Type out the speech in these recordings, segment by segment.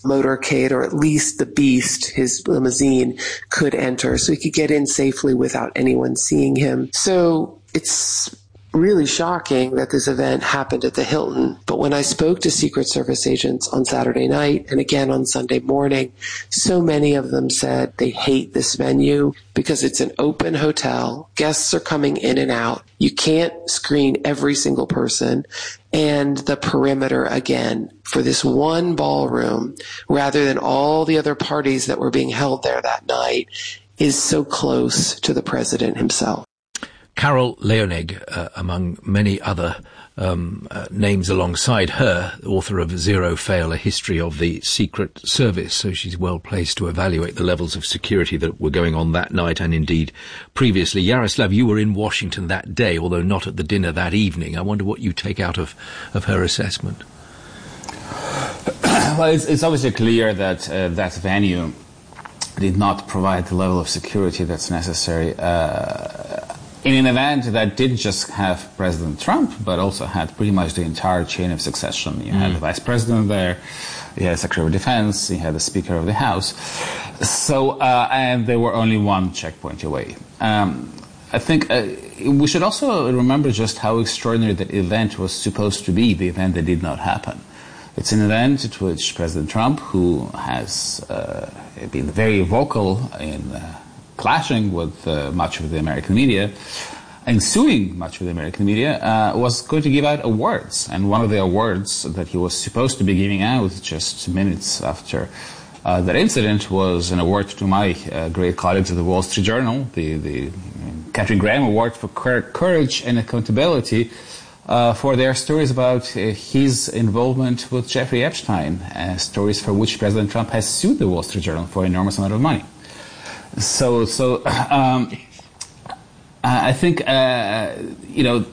motorcade, or at least the Beast, his limousine, could enter, so he could get in safely without anyone seeing him. So it's really shocking that this event happened at the Hilton. But when I spoke to Secret Service agents on Saturday night and again on Sunday morning, so many of them said they hate this venue because it's an open hotel. Guests are coming in and out. You can't screen every single person. And the perimeter, again, for this one ballroom, rather than all the other parties that were being held there that night, is so close to the president himself. Carol Leonig, among many other names alongside her, author of Zero Fail, A History of the Secret Service. So she's well placed to evaluate the levels of security that were going on that night and indeed previously. Yaroslav, you were in Washington that day, although not at the dinner that evening. I wonder what you take out of her assessment. Well, it's obviously clear that that venue did not provide the level of security that's necessary in an event that didn't just have President Trump, but also had pretty much the entire chain of succession. You had the Vice President there, you had the Secretary of Defense, you had the Speaker of the House. So, and they were only one checkpoint away. I think we should also remember just how extraordinary that event was supposed to be, the event that did not happen. It's an event at which President Trump, who has been very vocal in clashing with much of the American media and suing much of the American media, was going to give out awards. And one of the awards that he was supposed to be giving out just minutes after that incident was an award to my great colleagues at the Wall Street Journal, the Katharine Graham Award for Courage and Accountability, for their stories about his involvement with Jeffrey Epstein, stories for which President Trump has sued the Wall Street Journal for an enormous amount of money. So I think, sort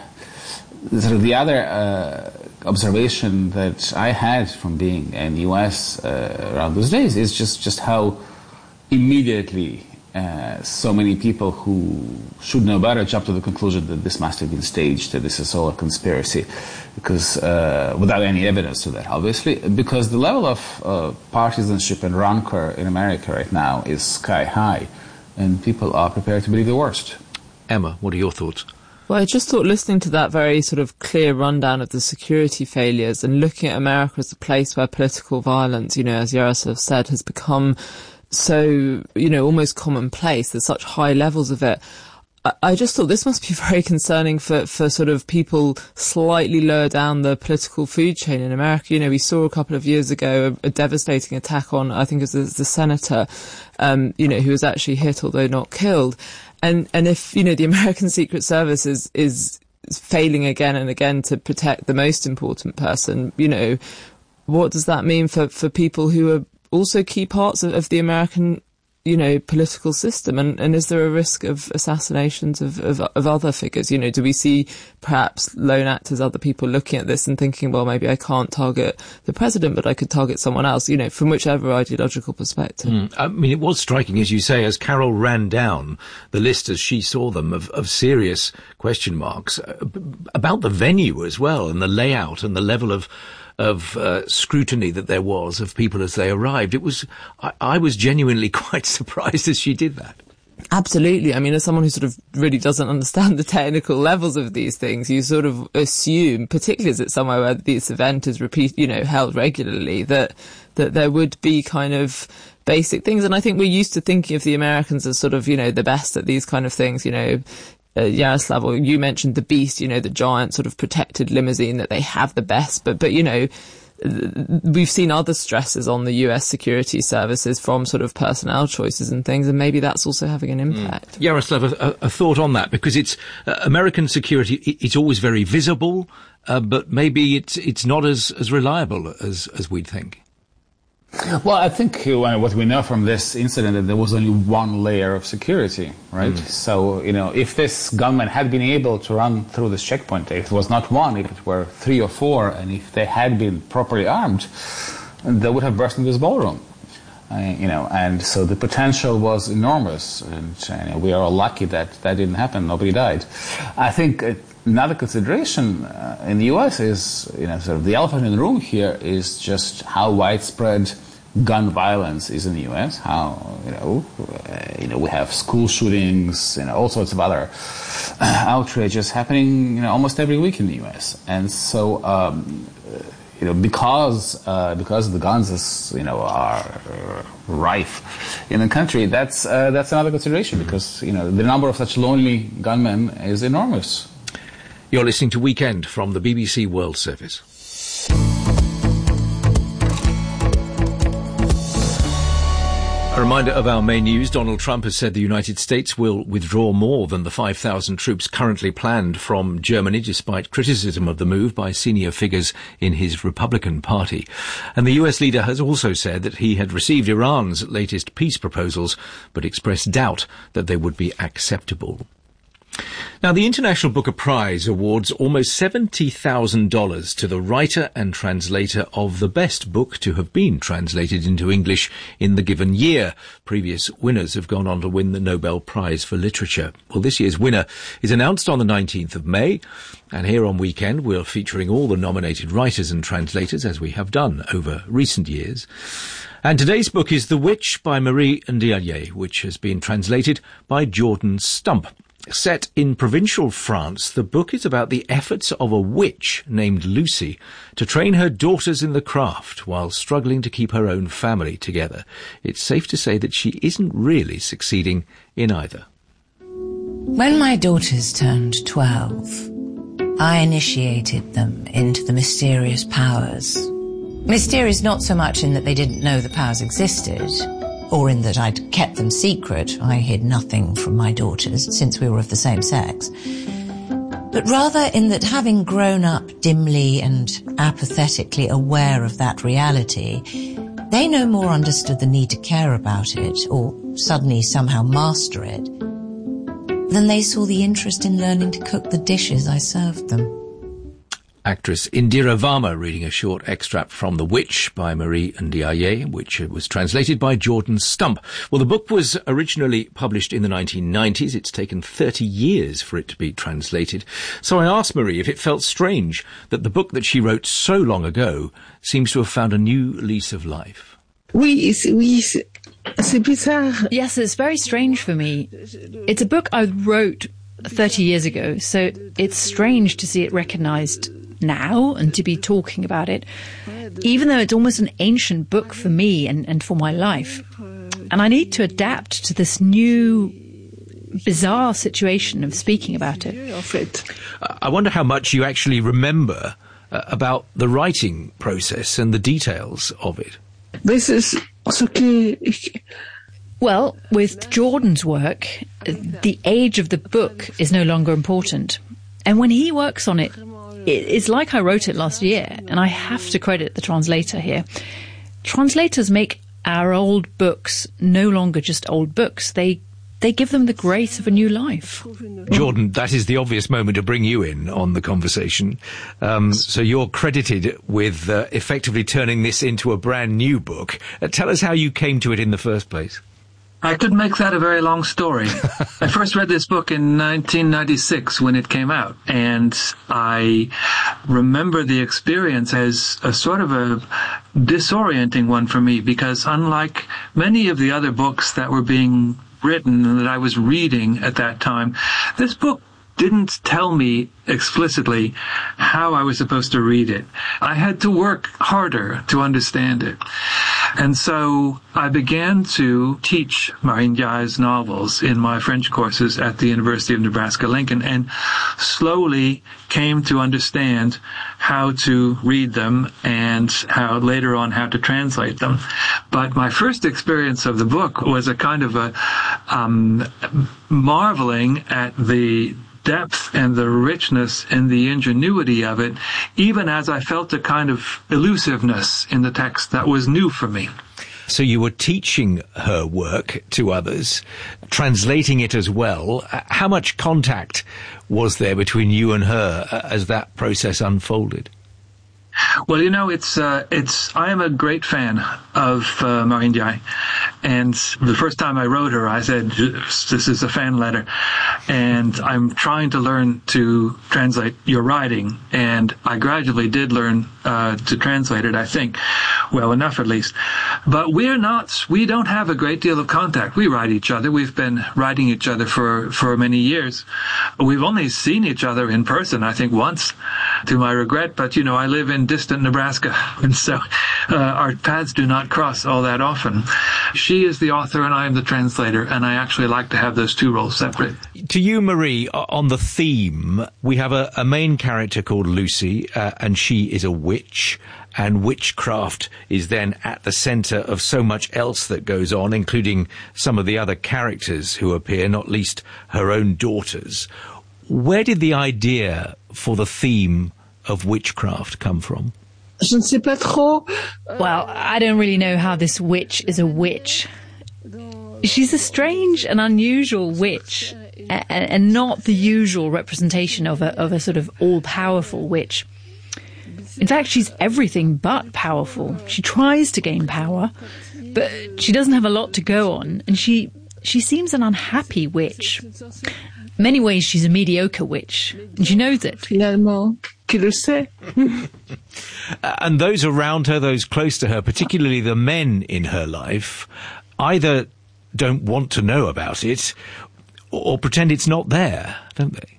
of the other observation that I had from being in the U.S. Around those days is just how immediately so many people who should know better jump to the conclusion that this must have been staged, that this is all a conspiracy, because without any evidence to that, obviously, because the level of partisanship and rancor in America right now is sky high, and people are prepared to believe the worst. Emma, what are your thoughts? Well, I just thought, listening to that very sort of clear rundown of the security failures and looking at America as a place where political violence, as Yaroslav said, has become so, almost commonplace. There's such high levels of it. I just thought this must be very concerning for sort of people slightly lower down the political food chain in America. We saw a couple of years ago a devastating attack on, I think it was the senator, who was actually hit, although not killed. And if, the American Secret Service is failing again and again to protect the most important person, what does that mean for people who are also key parts of the American, political system? And is there a risk of assassinations of other figures? Do we see perhaps lone actors, other people looking at this and thinking, well, maybe I can't target the president, but I could target someone else, from whichever ideological perspective? I mean, it was striking, as you say, as Carol ran down the list as she saw them of serious question marks about the venue as well, and the layout and the level of scrutiny that there was of people as they arrived. It was, I was genuinely quite surprised as she did that. Absolutely. I mean, as someone who sort of really doesn't understand the technical levels of these things, you sort of assume, particularly as it's somewhere where this event is held regularly, that there would be kind of basic things. And I think we're used to thinking of the Americans as sort of, the best at these kind of things, Yaroslav, or you mentioned the Beast, the giant sort of protected limousine, that they have the best, but we've seen other stresses on the US security services from sort of personnel choices and things, and maybe that's also having an impact. Yaroslav, a thought on that, because it's American security, it's always very visible, but maybe it's not as reliable as we'd think. Well, I think what we know from this incident that there was only one layer of security, right? So, if this gunman had been able to run through this checkpoint, if it was not one, if it were 3 or 4, and if they had been properly armed, they would have burst into this ballroom. And so the potential was enormous, and we are all lucky that didn't happen. Nobody died. I think another consideration in the U.S. is, sort of the elephant in the room here is just how widespread gun violence is in the U.S. How we have school shootings, all sorts of other outrages happening, almost every week in the U.S. And so, because the guns are rife in the country, that's another consideration, because the number of such lonely gunmen is enormous. You're listening to Weekend from the BBC World Service. A reminder of our main news. Donald Trump has said the United States will withdraw more than the 5,000 troops currently planned from Germany, despite criticism of the move by senior figures in his Republican Party. And the US leader has also said that he had received Iran's latest peace proposals, but expressed doubt that they would be acceptable. Now, the International Booker Prize awards almost $70,000 to the writer and translator of the best book to have been translated into English in the given year. Previous winners have gone on to win the Nobel Prize for Literature. Well, this year's winner is announced on the 19th of May, and here on Weekend we're featuring all the nominated writers and translators, as we have done over recent years. And today's book is The Witch by Marie Ndiaye, which has been translated by Jordan Stump. Set in provincial France, the book is about the efforts of a witch named Lucy to train her daughters in the craft while struggling to keep her own family together. It's safe to say that she isn't really succeeding in either. When my daughters turned 12, I initiated them into the mysterious powers. Mysterious not so much in that they didn't know the powers existed, or in that I'd kept them secret. I hid nothing from my daughters, since we were of the same sex. But rather in that, having grown up dimly and apathetically aware of that reality, they no more understood the need to care about it, or suddenly somehow master it, than they saw the interest in learning to cook the dishes I served them. Actress Indira Varma reading a short extract from The Witch by Marie Ndiaye, which was translated by Jordan Stump. Well, the book was originally published in the 1990s. It's taken 30 years for it to be translated. So I asked Marie if it felt strange that the book that she wrote so long ago seems to have found a new lease of life. Oui, c'est bizarre. Yes, it's very strange for me. It's a book I wrote 30 years ago, so it's strange to see it recognised now and to be talking about it, even though it's almost an ancient book for me and for my life. And I need to adapt to this new bizarre situation of speaking about it. I wonder how much you actually remember about the writing process and the details of it. This is okay. Well, with Jordan's work, the age of the book is no longer important. And when he works on it, it's like I wrote it last year, and I have to credit the translator here. Translators make our old books no longer just old books. They give them the grace of a new life. Jordan, that is the obvious moment to bring you in on the conversation. So you're credited with effectively turning this into a brand new book. Tell us how you came to it in the first place. I could make that a very long story. I first read this book in 1996 when it came out, and I remember the experience as a sort of a disorienting one for me, because unlike many of the other books that were being written and that I was reading at that time, this book didn't tell me explicitly how I was supposed to read it. I had to work harder to understand it. And so I began to teach Marie Ndiaye's novels in my French courses at the University of Nebraska-Lincoln, and slowly came to understand how to read them and how later on how to translate them. But my first experience of the book was a kind of a marveling at the depth and the richness and the ingenuity of it, even as I felt a kind of elusiveness in the text that was new for me. So you were teaching her work to others, translating it as well. How much contact was there between you and her as that process unfolded? Well, I am a great fan of Marie Ndiaye. And the first time I wrote her, I said, this is a fan letter. And I'm trying to learn to translate your writing. And I gradually did learn to translate it, I think. Well enough, at least. But we don't have a great deal of contact. We write each other. We've been writing each other for many years. We've only seen each other in person, I think, once, to my regret. But, I live in distant Nebraska, and so our paths do not cross all that often. She is the author and I am the translator, and I actually like to have those two roles separate. To you, Marie, on the theme, we have a main character called Lucy, and she is a witch. And witchcraft is then at the centre of so much else that goes on, including some of the other characters who appear, not least her own daughters. Where did the idea for the theme of witchcraft come from? Well, I don't really know how this witch is a witch. She's a strange and unusual witch, and not the usual representation of a sort of all-powerful witch. In fact, she's everything but powerful. She tries to gain power, but she doesn't have a lot to go on, and she seems an unhappy witch. In many ways, she's a mediocre witch, and she knows it. And those around her, those close to her, particularly the men in her life, either don't want to know about it or pretend it's not there, don't they?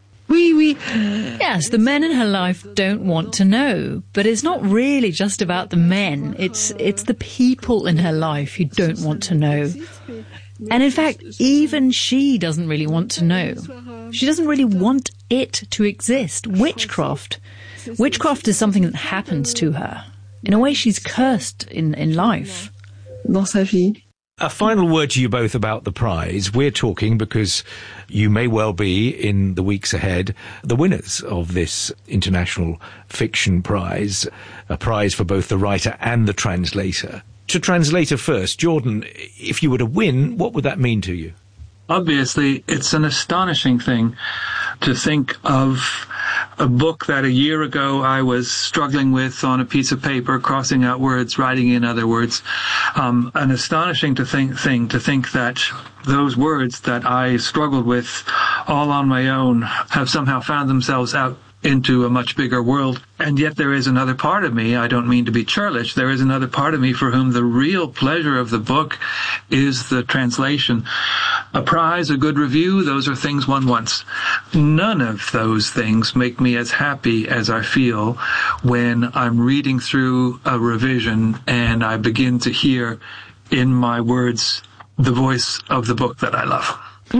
Yes, the men in her life don't want to know, but it's not really just about the men. It's the people in her life who don't want to know. And in fact, even she doesn't really want to know. She doesn't really want it to exist. Witchcraft is something that happens to her. In a way, she's cursed in life. Dans sa vie. A final word to you both about the prize. We're talking because you may well be, in the weeks ahead, the winners of this International Fiction Prize, a prize for both the writer and the translator. To translator first, Jordan, if you were to win, what would that mean to you? Obviously, it's an astonishing thing to think of a book that a year ago I was struggling with on a piece of paper, crossing out words, writing in other words. An astonishing thing to think that those words that I struggled with all on my own have somehow found themselves out into a much bigger world. And yet there is another part of me, I don't mean to be churlish, there is another part of me for whom the real pleasure of the book is the translation. A prize, a good review, those are things one wants. None of those things make me as happy as I feel when I'm reading through a revision and I begin to hear in my words the voice of the book that I love.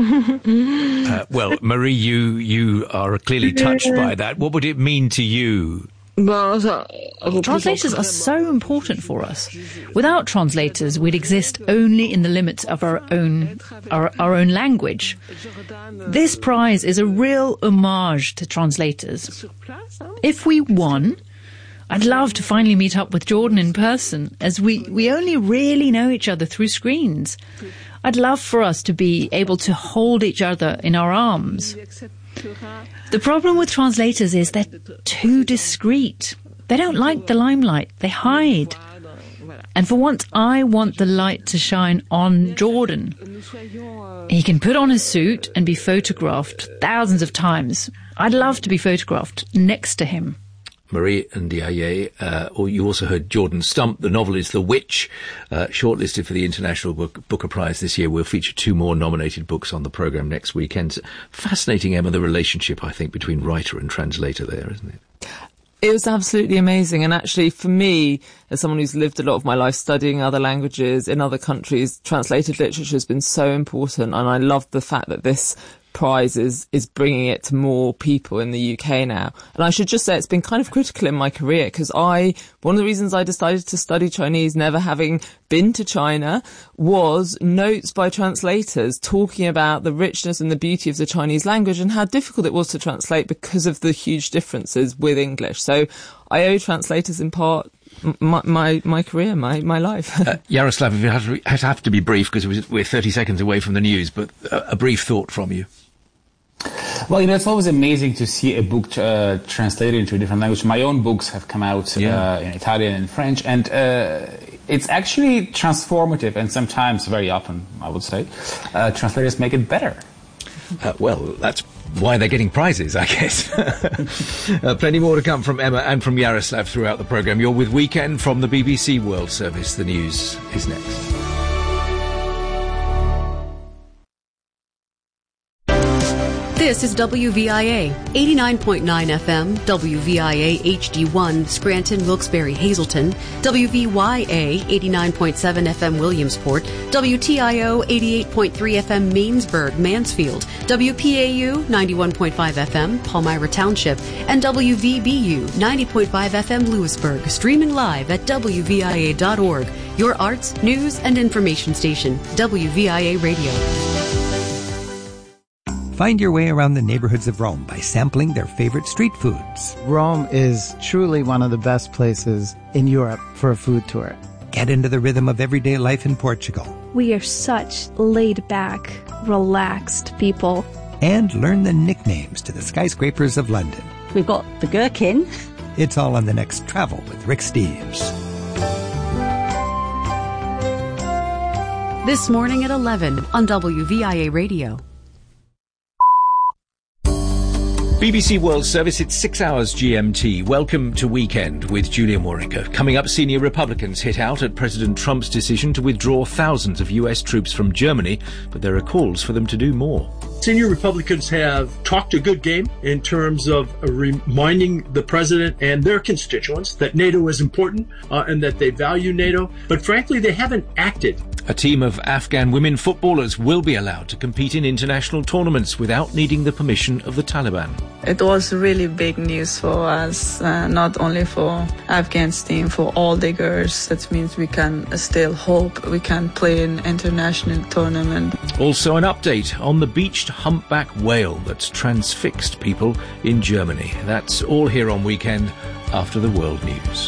Well, Marie, you are clearly touched by that. What would it mean to you? Translators are so important for us. Without translators, we'd exist only in the limits of our own language. This prize is a real homage to translators. If we won, I'd love to finally meet up with Jordan in person, as we only really know each other through screens. I'd love for us to be able to hold each other in our arms. The problem with translators is they're too discreet. They don't like the limelight. They hide. And for once, I want the light to shine on Jordan. He can put on his suit and be photographed thousands of times. I'd love to be photographed next to him. Marie Ndiaye, or you also heard Jordan Stump. The novel is The Witch, shortlisted for the International Booker Prize this year. We'll feature 2 more nominated books on the programme next weekend. Fascinating, Emma, the relationship, I think, between writer and translator there, isn't it? It was absolutely amazing. And actually, for me, as someone who's lived a lot of my life studying other languages in other countries, translated literature has been so important. And I love the fact that this prize is bringing it to more people in the UK now. And I should just say it's been kind of critical in my career because one of the reasons I decided to study Chinese, never having been to China, was notes by translators talking about the richness and the beauty of the Chinese language and how difficult it was to translate because of the huge differences with English. So I owe translators in part my career, my life. Yaroslav, it have to be brief because we're 30 seconds away from the news, but a brief thought from you. Well, it's always amazing to see a book translated into a different language. My own books have come out in Italian and French, and it's actually transformative, and sometimes, very often, I would say, translators make it better. Well, that's why they're getting prizes, I guess. Plenty more to come from Emma and from Yaroslav throughout the programme. You're with Weekend from the BBC World Service. The news is next. This is WVIA, 89.9 FM, WVIA HD1, Scranton, Wilkes-Barre, Hazleton, WVYA, 89.7 FM, Williamsport, WTIO, 88.3 FM, Mainsburg, Mansfield, WPAU, 91.5 FM, Palmyra Township, and WVBU, 90.5 FM, Lewisburg, streaming live at WVIA.org, your arts, news, and information station, WVIA Radio. Find your way around the neighborhoods of Rome by sampling their favorite street foods. Rome is truly one of the best places in Europe for a food tour. Get into the rhythm of everyday life in Portugal. We are such laid-back, relaxed people. And learn the nicknames to the skyscrapers of London. We've got the Gherkin. It's all on the next Travel with Rick Steves. This morning at 11 on WVIA Radio. BBC World Service, it's 6 hours GMT. Welcome to Weekend with Julia Moringa. Coming up, senior Republicans hit out at President Trump's decision to withdraw thousands of US troops from Germany, but there are calls for them to do more. Senior Republicans have talked a good game in terms of reminding the president and their constituents that NATO is important and that they value NATO. But frankly, they haven't acted. A team of Afghan women footballers will be allowed to compete in international tournaments without needing the permission of the Taliban. It was really big news for us, not only for Afghan's team, for all the girls. That means we can still hope we can play in international tournament. Also an update on the beached humpback whale that's transfixed people in Germany. That's all here on Weekend after the world news.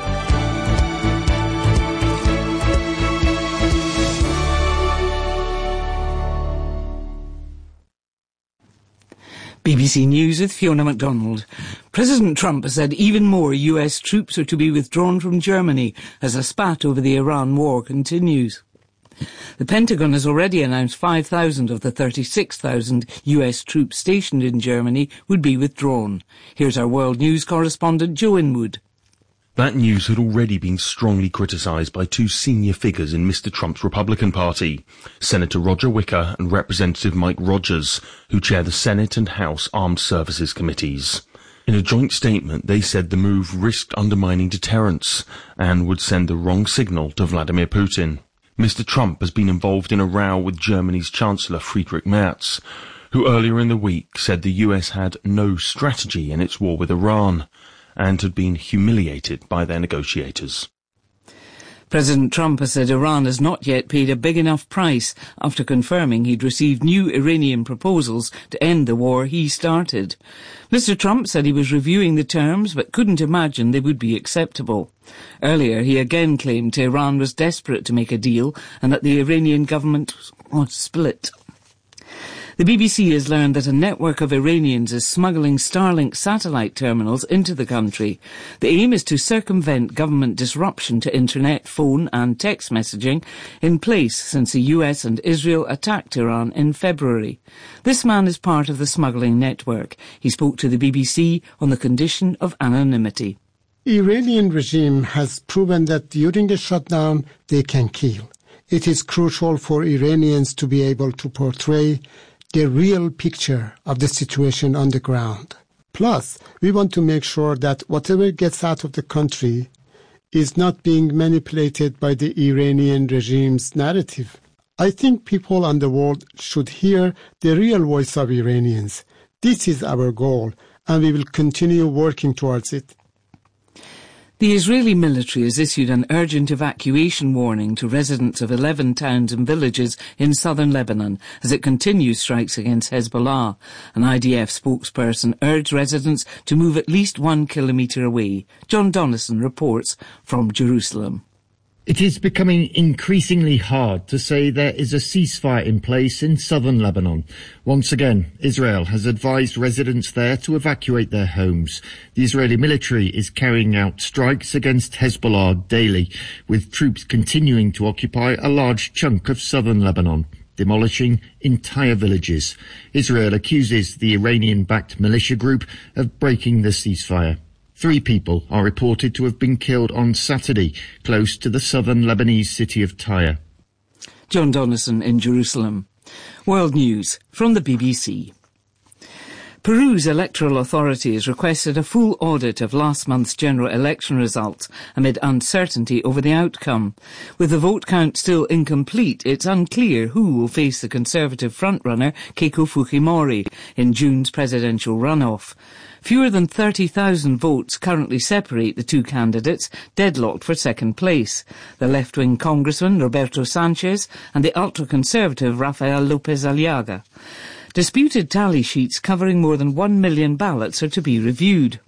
BBC News with Fiona MacDonald. President Trump has said even more US troops are to be withdrawn from Germany as a spat over the Iran war continues. The Pentagon has already announced 5,000 of the 36,000 US troops stationed in Germany would be withdrawn. Here's our World News correspondent Jo Inwood. That news had already been strongly criticised by two senior figures in Mr. Trump's Republican Party, Senator Roger Wicker and Representative Mike Rogers, who chair the Senate and House Armed Services Committees. In a joint statement, they said the move risked undermining deterrence and would send the wrong signal to Vladimir Putin. Mr. Trump has been involved in a row with Germany's Chancellor Friedrich Merz, who earlier in the week said the US had no strategy in its war with Iran, and had been humiliated by their negotiators. President Trump has said Iran has not yet paid a big enough price after confirming he'd received new Iranian proposals to end the war he started. Mr. Trump said he was reviewing the terms but couldn't imagine they would be acceptable. Earlier, he again claimed Tehran was desperate to make a deal and that the Iranian government was split. The BBC has learned that a network of Iranians is smuggling Starlink satellite terminals into the country. The aim is to circumvent government disruption to internet, phone and text messaging in place since the US and Israel attacked Iran in February. This man is part of the smuggling network. He spoke to the BBC on the condition of anonymity. The Iranian regime has proven that during the shutdown they can kill. It is crucial for Iranians to be able to portray the real picture of the situation on the ground. Plus, we want to make sure that whatever gets out of the country is not being manipulated by the Iranian regime's narrative. I think people on the world should hear the real voice of Iranians. This is our goal, and we will continue working towards it. The Israeli military has issued an urgent evacuation warning to residents of 11 towns and villages in southern Lebanon as it continues strikes against Hezbollah. An IDF spokesperson urged residents to move at least 1 kilometre away. John Donnison reports from Jerusalem. It is becoming increasingly hard to say there is a ceasefire in place in southern Lebanon. Once again, Israel has advised residents there to evacuate their homes. The Israeli military is carrying out strikes against Hezbollah daily, with troops continuing to occupy a large chunk of southern Lebanon, demolishing entire villages. Israel accuses the Iranian-backed militia group of breaking the ceasefire. 3 people are reported to have been killed on Saturday, close to the southern Lebanese city of Tyre. John Donnison in Jerusalem. World News from the BBC. Peru's electoral authority has requested a full audit of last month's general election results amid uncertainty over the outcome. With the vote count still incomplete, it's unclear who will face the conservative frontrunner Keiko Fujimori in June's presidential runoff. Fewer than 30,000 votes currently separate the two candidates, deadlocked for second place. The left-wing congressman Roberto Sanchez and the ultra-conservative Rafael Lopez Aliaga. Disputed tally sheets covering more than 1 million ballots are to be reviewed.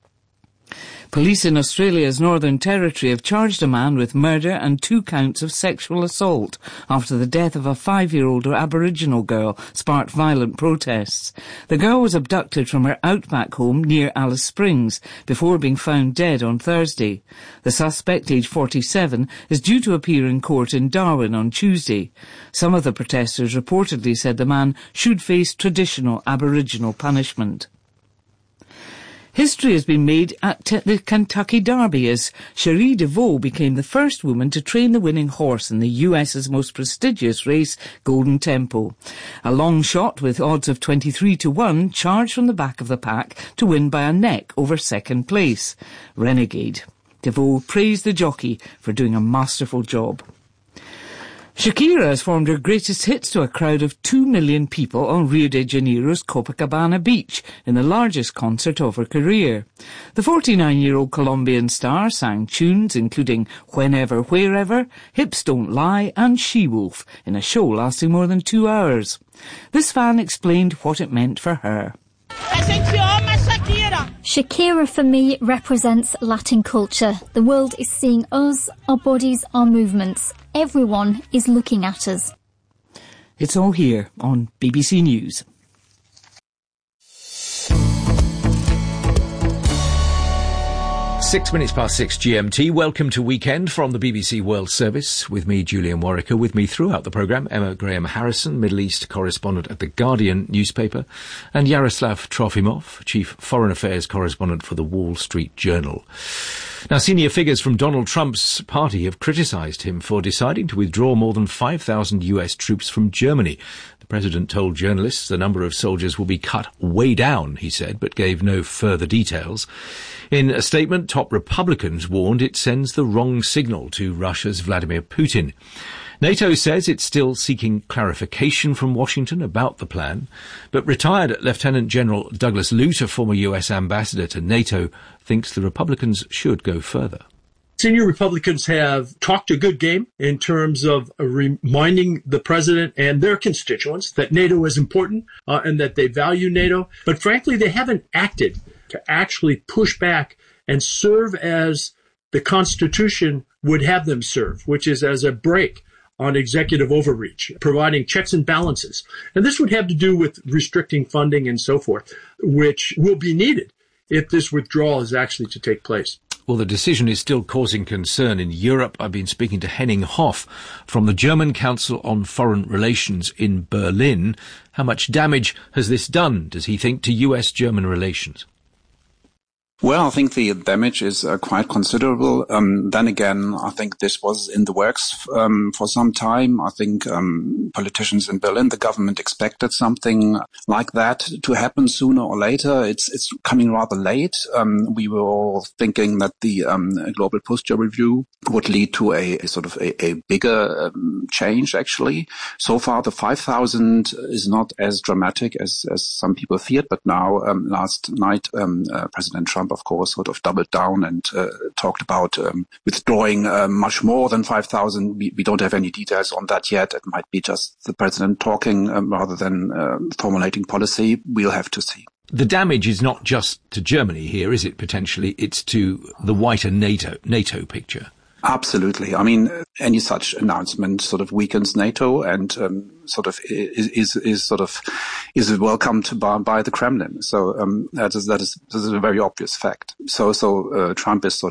Police in Australia's Northern Territory have charged a man with murder and 2 counts of sexual assault after the death of a 5-year-old Aboriginal girl sparked violent protests. The girl was abducted from her outback home near Alice Springs before being found dead on Thursday. The suspect, aged 47, is due to appear in court in Darwin on Tuesday. Some of the protesters reportedly said the man should face traditional Aboriginal punishment. History has been made at the Kentucky Derby as Cherie DeVoe became the first woman to train the winning horse in the US's most prestigious race, Golden Tempo. A long shot with odds of 23-1 charged from the back of the pack to win by a neck over second place. Renegade. DeVoe praised the jockey for doing a masterful job. Shakira has formed her greatest hits to a crowd of 2 million people on Rio de Janeiro's Copacabana beach in the largest concert of her career. The 49-year-old Colombian star sang tunes including Whenever, Wherever, Hips Don't Lie and She-Wolf in a show lasting more than 2 hours. This fan explained what it meant for her. Shakira for me represents Latin culture. The world is seeing us, our bodies, our movements. Everyone is looking at us. It's all here on BBC News. Six minutes past 6 GMT. Welcome to Weekend from the BBC World Service with me, Julian Warwicker. With me throughout the programme, Emma Graham-Harrison, Middle East correspondent at The Guardian newspaper, and Yaroslav Trofimov, Chief Foreign Affairs correspondent for The Wall Street Journal. Now, senior figures from Donald Trump's party have criticised him for deciding to withdraw more than 5,000 US troops from Germany. The president told journalists the number of soldiers will be cut way down, he said, but gave no further details. In a statement, top Republicans warned it sends the wrong signal to Russia's Vladimir Putin. NATO says it's still seeking clarification from Washington about the plan, but retired Lieutenant General Douglas Lute, a former US ambassador to NATO, thinks the Republicans should go further. Senior Republicans have talked a good game in terms of reminding the president and their constituents that NATO is important and that they value NATO. But frankly, they haven't acted to actually push back and serve as the Constitution would have them serve, which is as a brake on executive overreach, providing checks and balances. And this would have to do with restricting funding and so forth, which will be needed if this withdrawal is actually to take place. Well, the decision is still causing concern in Europe. I've been speaking to Henning Hoff from the German Council on Foreign Relations in Berlin. How much damage has this done, does he think, to US-German relations? Well, I think the damage is quite considerable. Then again, I think this was in the works for some time. I think politicians in Berlin, the government expected something like that to happen sooner or later. It's coming rather late. We were all thinking that the global posture review would lead to a sort of a bigger change, actually. So far, the 5,000 is not as dramatic as some people feared. But now, last night, President Trump, of course, sort of doubled down and talked about withdrawing much more than 5,000. We don't have any details on that yet. It might be just the president talking rather than formulating policy. We'll have to see. The damage is not just to Germany here, is it, potentially? It's to the wider NATO picture. Absolutely. I mean, any such announcement sort of weakens NATO and is welcomed by the Kremlin. So that is a very obvious fact. So Trump is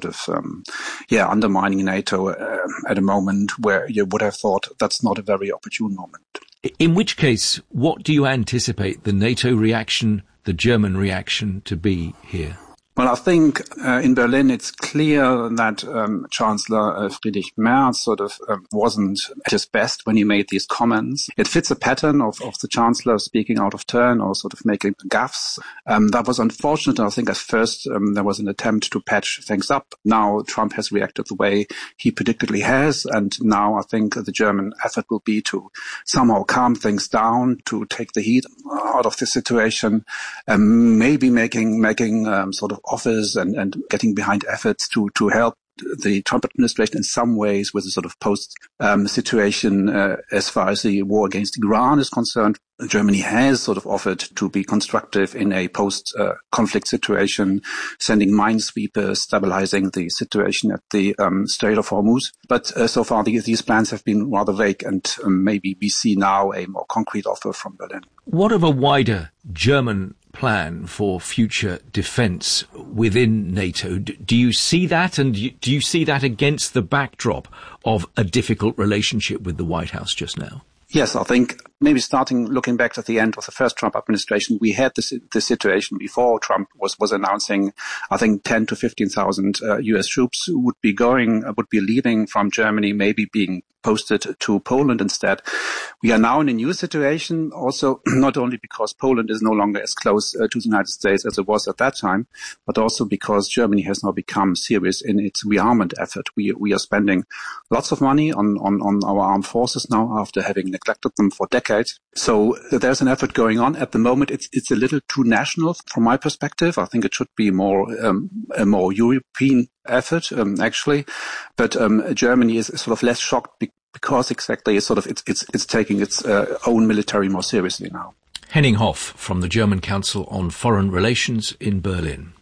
undermining NATO at a moment where you would have thought that's not a very opportune moment. In which case, what do you anticipate the NATO reaction, the German reaction to be here? Well, I think in Berlin it's clear that Chancellor Friedrich Merz wasn't at his best when he made these comments. It fits a pattern of the Chancellor speaking out of turn or making gaffes. That was unfortunate. I think at first there was an attempt to patch things up. Now Trump has reacted the way he predictably has, and now I think the German effort will be to somehow calm things down, to take the heat out of the situation, maybe making offers and getting behind efforts to help the Trump administration in some ways with a post situation as far as the war against Iran is concerned. Germany has offered to be constructive in a post-conflict situation, sending minesweepers, stabilizing the situation at the Strait of Hormuz. But so far these plans have been rather vague, and maybe we see now a more concrete offer from Berlin. What of a wider German plan for future defence within NATO? Do you see that, and do you see that against the backdrop of a difficult relationship with the White House just now? Yes, I think maybe looking back at the end of the first Trump administration, we had this situation before Trump was announcing, I think 10 to 15,000 US troops would be leaving from Germany, maybe being posted to Poland instead. We are now in a new situation, also not only because Poland is no longer as close to the United States as it was at that time, but also because Germany has now become serious in its rearmament effort. We are spending lots of money on our armed forces now after having neglected them for decades. So there's an effort going on. At the moment, it's a little too national from my perspective. I think it should be a more European effort, actually. But Germany is less shocked because exactly it's taking its own military more seriously now. Henning Hoff from the German Council on Foreign Relations in Berlin.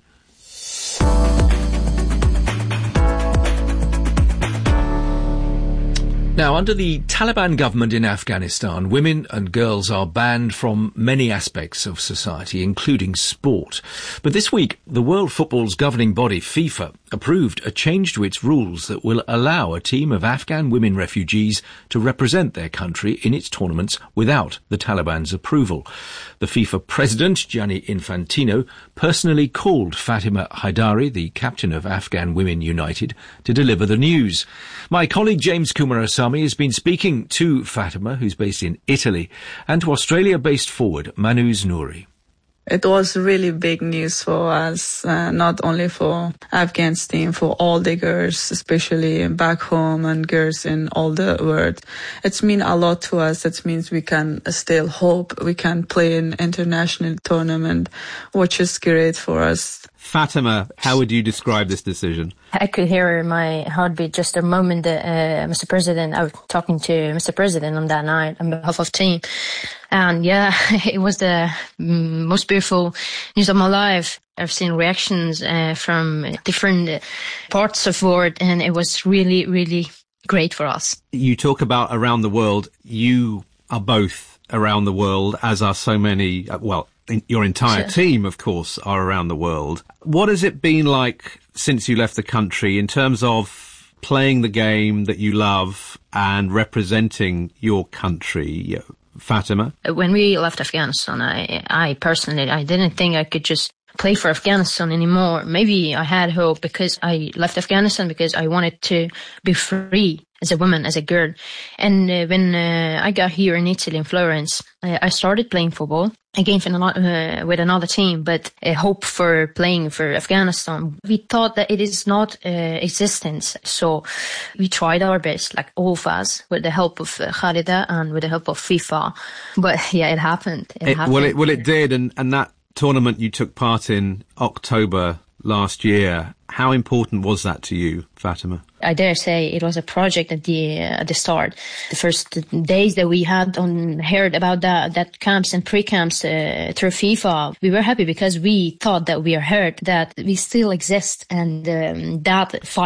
Now, under the Taliban government in Afghanistan, women and girls are banned from many aspects of society, including sport. But this week, the World Football's governing body, FIFA, approved a change to its rules that will allow a team of Afghan women refugees to represent their country in its tournaments without the Taliban's approval. The FIFA president, Gianni Infantino, personally called Fatima Haidari, the captain of Afghan Women United, to deliver the news. My colleague James Kumarasamy has been speaking to Fatima, who's based in Italy, and to Australia-based forward Manus Nouri. It was really big news for us, not only for Afghanistan, for all the girls, especially back home and girls in all the world. It's mean a lot to us. It means we can still hope we can play in international tournament, which is great for us. Fatima, how would you describe this decision? I could hear my heartbeat just a moment that Mr. President, I was talking to Mr. President on that night on behalf of team. And yeah, it was the most beautiful news of my life. I've seen reactions from different parts of the world, and it was really, really great for us. You talk about around the world. You are both around the world, as are so many, your entire team, of course, are around the world. What has it been like since you left the country in terms of playing the game that you love and representing your country? Fatima? When we left Afghanistan, I personally didn't think I could just play for Afghanistan anymore. Maybe I had hope because I left Afghanistan because I wanted to be free as a woman, as a girl. And when I got here in Italy, in Florence, I started playing football again with another team, but a hope for playing for Afghanistan. We thought that it is not existence, so we tried our best, like all of us, with the help of Khalida and with the help of FIFA. But yeah, it happened. It happened. Well, it did, and that tournament you took part in October last year, how important was that to you, Fatima? I dare say it was a project at the start. The first days that we had heard about that camps and pre-camps through FIFA, we were happy because we thought that we are heard, that we still exist, and that fight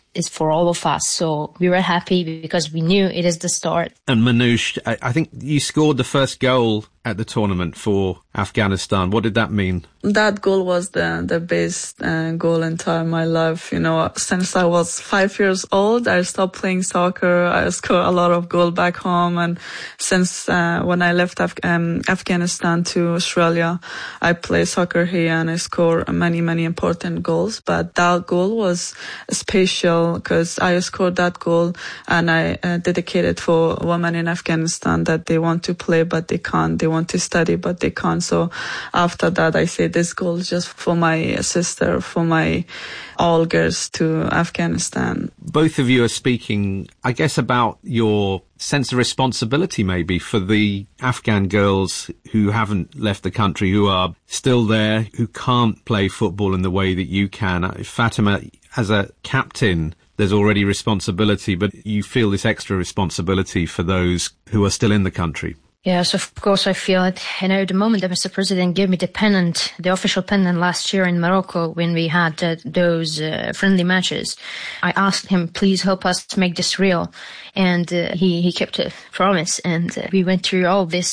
is for all of us. So we were happy because we knew it is the start. And Manoush, I think you scored the first goal at the tournament for Afghanistan. What did that mean? That goal was the best goal in my life. Since I was 5 years old, I stopped playing soccer. I scored a lot of goals back home. And since when I left Afghanistan to Australia, I play soccer here and I score many, many important goals. But that goal was special because I scored that goal and I dedicated for women in Afghanistan that they want to play but they can't. They want to study but they can't. So after that, I say this goal is just for my sister, for my all girls to Afghanistan. Both of you are speaking, I guess, about your sense of responsibility maybe for the Afghan girls who haven't left the country, who are still there, who can't play football in the way that you can. Fatima, as a captain, there's already responsibility, but you feel this extra responsibility for those who are still in the country. Yes, of course I feel it. The moment that Mr. President gave me the pennant, the official pennant last year in Morocco when we had those friendly matches, I asked him, please help us to make this real. And he kept a promise. And we went through all this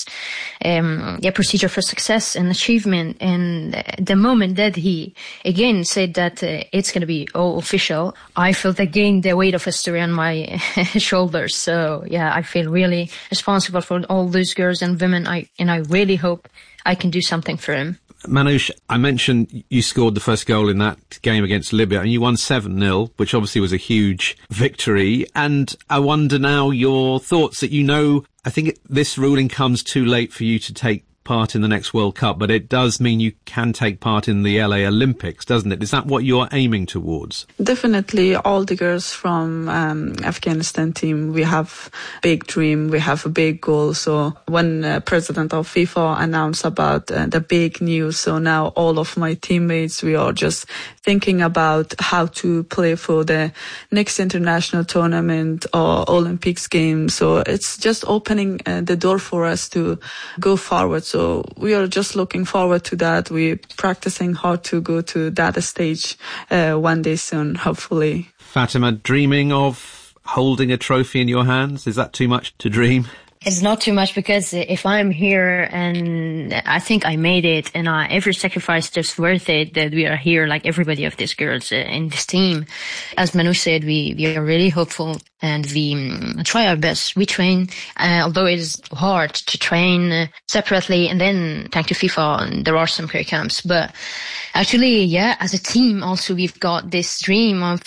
procedure for success and achievement. And the moment that he again said that it's going to be all official, I felt again the weight of history on my shoulders. So, yeah, I feel really responsible for all those girls and women, and I really hope I can do something for him. Manoush, I mentioned you scored the first goal in that game against Libya and you won 7-0, which obviously was a huge victory. And I wonder now your thoughts that I think this ruling comes too late for you to take part in the next World Cup, but it does mean you can take part in the LA Olympics, doesn't it? Is that what you're aiming towards? Definitely, all the girls from Afghanistan team, we have big dream, we have a big goal. So when President of FIFA announced about the big news, so now all of my teammates, we are just thinking about how to play for the next international tournament or Olympics game. So it's just opening the door for us to go forward. So we are just looking forward to that. We're practicing hard to go to that stage one day soon, hopefully. Fatima, dreaming of holding a trophy in your hands? Is that too much to dream? It's not too much because if I'm here and I think I made it and every sacrifice is worth it that we are here like everybody of these girls in this team. As Manoush said, we are really hopeful and we try our best. We train, although it is hard to train separately and then thanks to FIFA there are some career camps. But actually, yeah, as a team also we've got this dream of,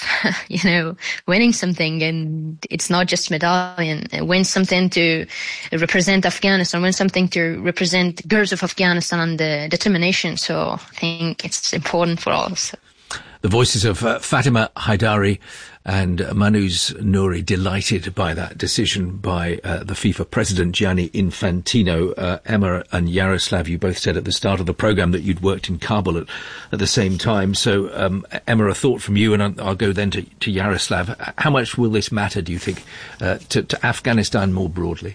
winning something, and it's not just medallion. Win something to represent Afghanistan, win something to represent girls of Afghanistan and the determination. So I think it's important for all of us. The voices of Fatima Haidari and Manoush Nouri, delighted by that decision by the FIFA president, Gianni Infantino. Emma and Yaroslav, you both said at the start of the programme that you'd worked in Kabul at the same time. So, Emma, a thought from you, and I'll go then to Yaroslav. How much will this matter, do you think, to Afghanistan more broadly?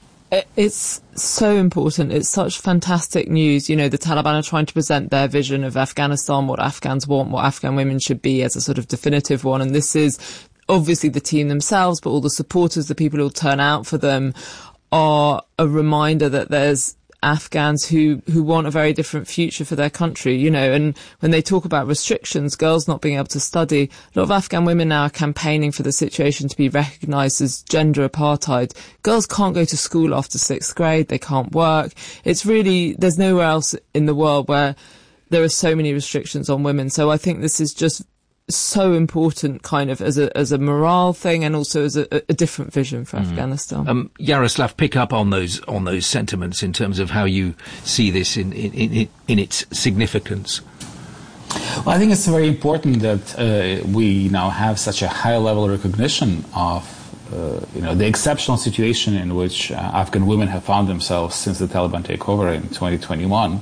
It's so important. It's such fantastic news. The Taliban are trying to present their vision of Afghanistan, what Afghans want, what Afghan women should be as a sort of definitive one. And this is obviously the team themselves, but all the supporters, the people who'll turn out for them, are a reminder that there's Afghans who want a very different future for their country, and when they talk about restrictions, girls not being able to study, a lot of Afghan women now are campaigning for the situation to be recognised as gender apartheid. Girls can't go to school after 6th grade, they can't work. It's really, there's nowhere else in the world where there are so many restrictions on women. So I think this is just so important kind of as a morale thing and also as a different vision for Afghanistan. Yaroslav, pick up on those sentiments in terms of how you see this in its significance. Well, I think it's very important that we now have such a high level of recognition of the exceptional situation in which Afghan women have found themselves since the Taliban takeover in 2021.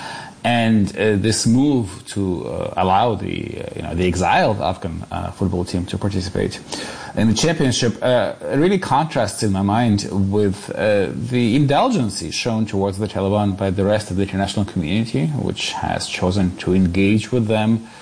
And this move to allow the exiled Afghan football team to participate in the championship really contrasts in my mind with the indulgency shown towards the Taliban by the rest of the international community, which has chosen to engage with them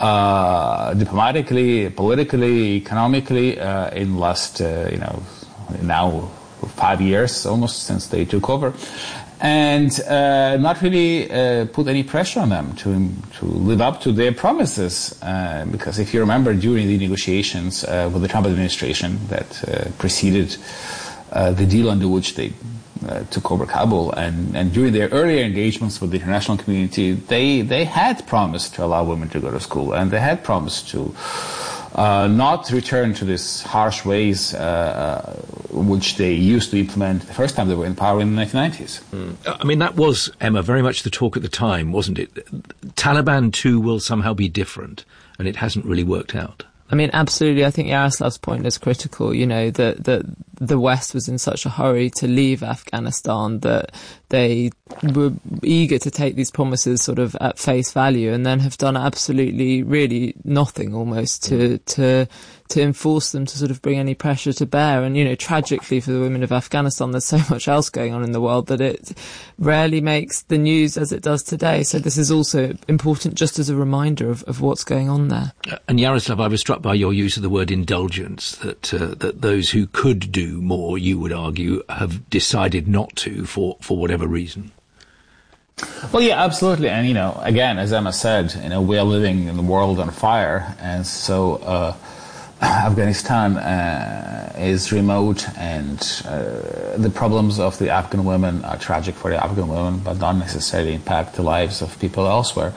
diplomatically, politically, economically, in the last, now 5 years almost since they took over, and not really put any pressure on them to live up to their promises. Because if you remember, during the negotiations with the Trump administration that preceded the deal under which they took over Kabul, and during their earlier engagements with the international community, they had promised to allow women to go to school, and they had promised to not return to these harsh ways which they used to implement the first time they were in power in the 1990s. I mean, that was, Emma, very much the talk at the time, wasn't it? Taliban too will somehow be different, and it hasn't really worked out. I mean, absolutely. I think Yaroslav's point is critical, that the West was in such a hurry to leave Afghanistan that they were eager to take these promises sort of at face value, and then have done absolutely really nothing almost to enforce them, to sort of bring any pressure to bear. And, tragically for the women of Afghanistan, there's so much else going on in the world that it rarely makes the news as it does today. So this is also important just as a reminder of what's going on there. And Yaroslav, I was struck by your use of the word indulgence, that those who could do more, you would argue, have decided not to for whatever reason. Well, yeah, absolutely. And, again, as Emma said, we are living in a world on fire, and so Afghanistan is remote, and the problems of the Afghan women are tragic for the Afghan women, but don't necessarily impact the lives of people elsewhere.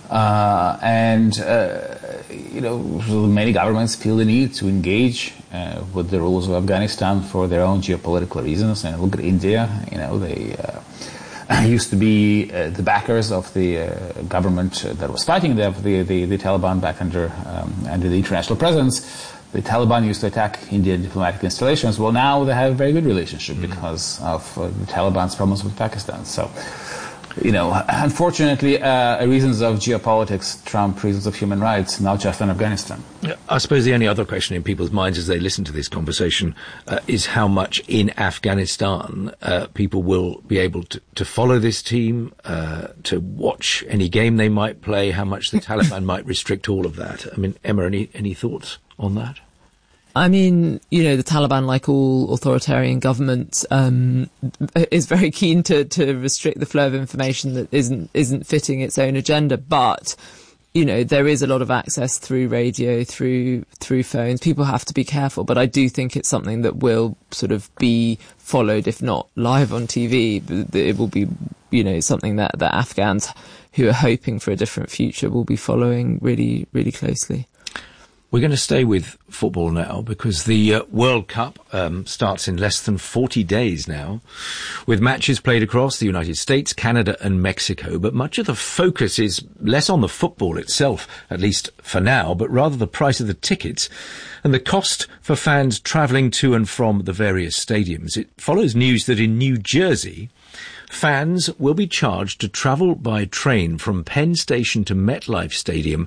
Many governments feel the need to engage with the rules of Afghanistan for their own geopolitical reasons. And look at India, they used to be the backers of the government that was fighting the Taliban back under the international presence. The Taliban used to attack Indian diplomatic installations. Well, now they have a very good relationship because of the Taliban's problems with Pakistan. So, unfortunately, reasons of geopolitics trump reasons of human rights, not just in Afghanistan. I suppose the only other question in people's minds as they listen to this conversation is how much in Afghanistan people will be able to follow this team, to watch any game they might play, how much the Taliban might restrict all of that. I mean, Emma, any thoughts on that? I mean, the Taliban, like all authoritarian governments, is very keen to restrict the flow of information that isn't fitting its own agenda. But, there is a lot of access through radio, through phones. People have to be careful. But I do think it's something that will sort of be followed, if not live on TV. It will be, something that Afghans who are hoping for a different future will be following really, really closely. We're going to stay with football now because the World Cup starts in less than 40 days now, with matches played across the United States, Canada and Mexico. But much of the focus is less on the football itself, at least for now, but rather the price of the tickets and the cost for fans travelling to and from the various stadiums. It follows news that in New Jersey, fans will be charged to travel by train from Penn Station to MetLife Stadium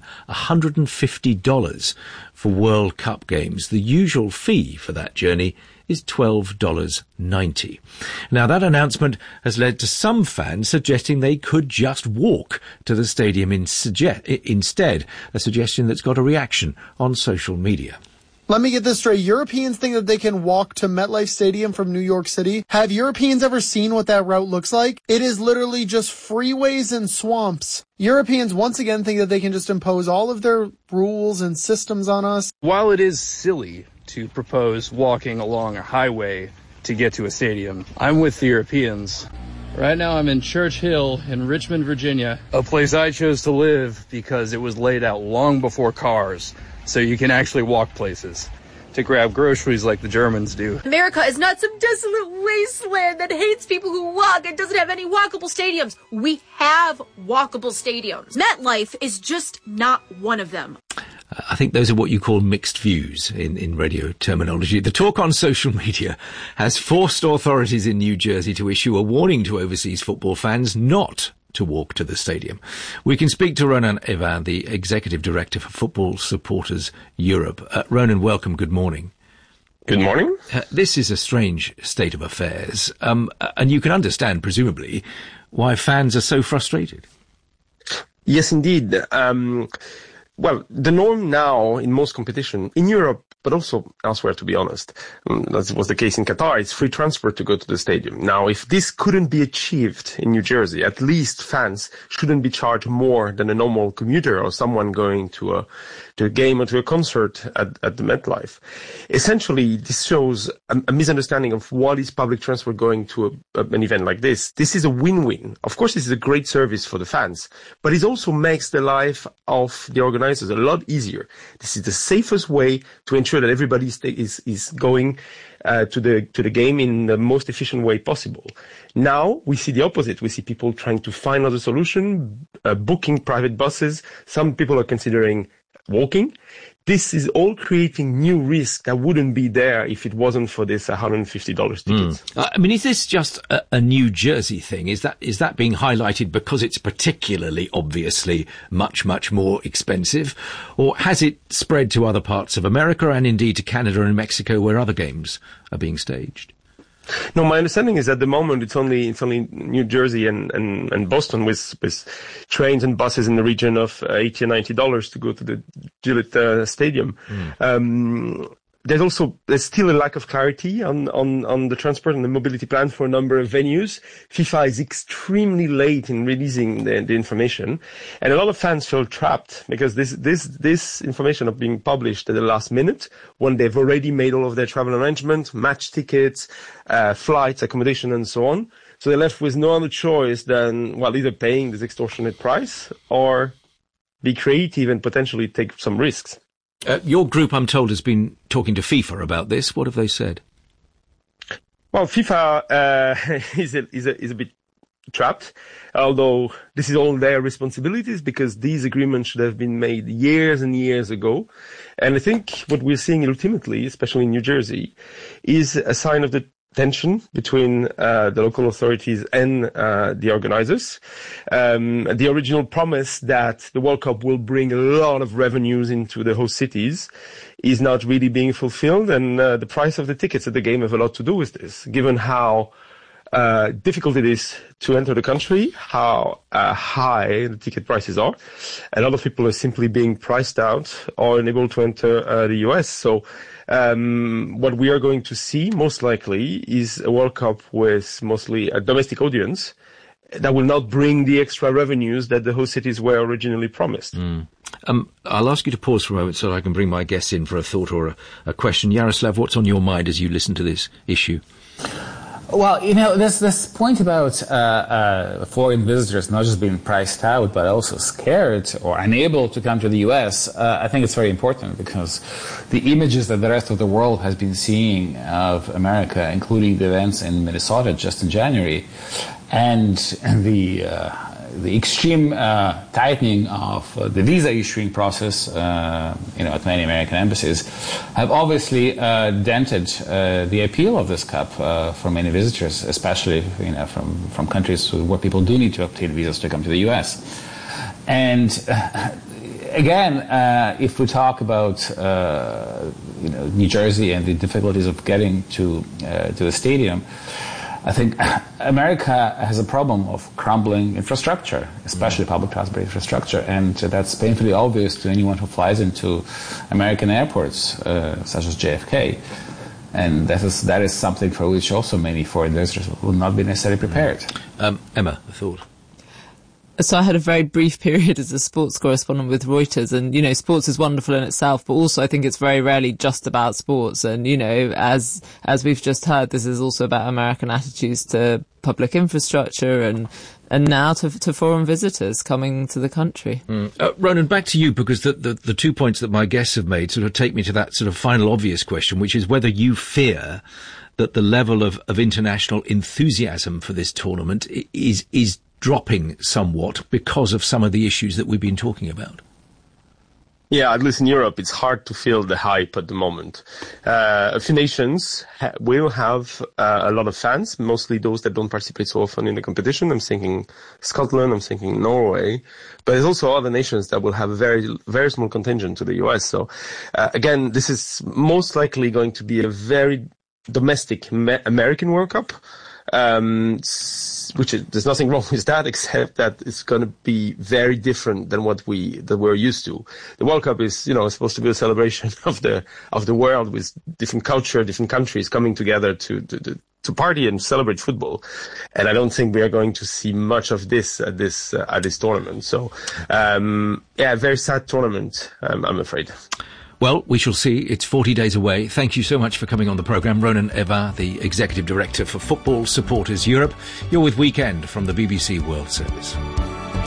$150 for World Cup games. The usual fee for that journey is $12.90. Now, that announcement has led to some fans suggesting they could just walk to the stadium instead, a suggestion that's got a reaction on social media. Let me get this straight. Europeans think that they can walk to MetLife Stadium from New York City. Have Europeans ever seen what that route looks like? It is literally just freeways and swamps. Europeans once again think that they can just impose all of their rules and systems on us. While it is silly to propose walking along a highway to get to a stadium, I'm with the Europeans. Right now I'm in Church Hill in Richmond, Virginia, a place I chose to live because it was laid out long before cars. So you can actually walk places to grab groceries like the Germans do. America is not some desolate wasteland that hates people who walk and doesn't have any walkable stadiums. We have walkable stadiums. MetLife is just not one of them. I think those are what you call mixed views in radio terminology. The talk on social media has forced authorities in New Jersey to issue a warning to overseas football fans not to walk to the stadium. We can speak to Ronan Evan, the Executive Director for Football Supporters Europe. Ronan, welcome. Good morning. Good morning. This is a strange state of affairs, and you can understand, presumably, why fans are so frustrated. Yes, indeed. Well, the norm now in most competition, in Europe, but also elsewhere, to be honest, that was the case in Qatar, it's free transport to go to the stadium. Now, if this couldn't be achieved in New Jersey, at least fans shouldn't be charged more than a normal commuter or someone going to a game or to a concert at the MetLife. Essentially, this shows a misunderstanding of what is public transport going to an event like this. This is a win-win. Of course, this is a great service for the fans, but it also makes the life of the organizers a lot easier. This is the safest way to ensure that everybody is going to the game in the most efficient way possible. Now we see the opposite. We see people trying to find other solution, booking private buses. Some people are considering walking. This is all creating new risk that wouldn't be there if it wasn't for this $150 tickets. I mean, is this just a New Jersey thing? Is that being highlighted because it's particularly, obviously, much, much more expensive? Or has it spread to other parts of America and indeed to Canada and Mexico where other games are being staged? No, my understanding is at the moment it's only New Jersey and Boston with trains and buses in the region of $80 and $90 to go to the Gillette Stadium. There's still a lack of clarity on the transport and the mobility plan for a number of venues. FIFA is extremely late in releasing the information, and a lot of fans feel trapped because this information of being published at the last minute when they've already made all of their travel arrangements, match tickets, flights, accommodation, and so on. So they're left with no other choice than, well, either paying this extortionate price or be creative and potentially take some risks. Your group, I'm told, has been talking to FIFA about this. What have they said? Well, FIFA is a bit trapped, although this is all their responsibilities because these agreements should have been made years and years ago. And I think what we're seeing ultimately, especially in New Jersey, is a sign of the tension between the local authorities and the organizers. The original promise that the World Cup will bring a lot of revenues into the host cities is not really being fulfilled, and the price of the tickets at the game have a lot to do with this, given how difficult it is to enter the country, how high the ticket prices are. A lot of people are simply being priced out or unable to enter the US. So what we are going to see most likely is a World Cup with mostly a domestic audience that will not bring the extra revenues that the host cities were originally promised. I'll ask you to pause for a moment so that I can bring my guests in for a thought or a question. Yaroslav, what's on your mind as you listen to this issue? Well, this point about foreign visitors not just being priced out, but also scared or unable to come to the U.S., I think it's very important because the images that the rest of the world has been seeing of America, including the events in Minnesota just in January, and the extreme tightening of the visa issuing process, at many American embassies, have obviously dented the appeal of this cup for many visitors, especially from countries where people do need to obtain visas to come to the U.S. And again, if we talk about New Jersey and the difficulties of getting to the stadium, I think America has a problem of crumbling infrastructure, especially public transport infrastructure, and that's painfully obvious to anyone who flies into American airports, such as JFK. And that is something for which also many foreign visitors will not be necessarily prepared. Emma, a thought? So I had a very brief period as a sports correspondent with Reuters, and, sports is wonderful in itself, but also I think it's very rarely just about sports. And, as we've just heard, this is also about American attitudes to public infrastructure and now to foreign visitors coming to the country. Ronan, back to you, because the 2 points that my guests have made sort of take me to that sort of final obvious question, which is whether you fear that the level of international enthusiasm for this tournament is dropping somewhat because of some of the issues that we've been talking about. Yeah, at least in Europe, it's hard to feel the hype at the moment. A few nations will have a lot of fans, mostly those that don't participate so often in the competition. I'm thinking Scotland, I'm thinking Norway, but there's also other nations that will have a very, very small contingent to the US. So again, this is most likely going to be a very domestic American World Cup. there's nothing wrong with that, except that it's going to be very different than what we're used to. The World Cup is, supposed to be a celebration of the world, with different culture, different countries coming together to party and celebrate football. And I don't think we are going to see much of this at this tournament. So, very sad tournament, I'm afraid. Well, we shall see. It's 40 days away. Thank you so much for coming on the programme. Ronan Eva, the Executive Director for Football Supporters Europe. You're with Weekend from the BBC World Service.